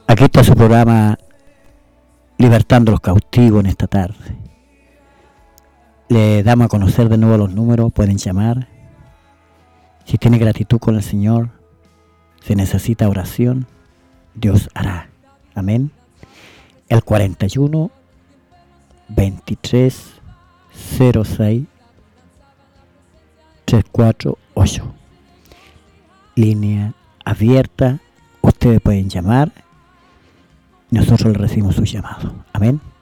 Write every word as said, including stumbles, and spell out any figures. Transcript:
Aquí está su programa Libertando los Cautivos en esta tarde. Le damos a conocer de nuevo los números, pueden llamar. Si tiene gratitud con el Señor, si necesita oración, Dios hará. Amén. El cuarenta y uno, veintitrés, cero seis, tres cuatro ocho. Línea abierta, ustedes pueden llamar. Nosotros le recibimos su llamado. Amén.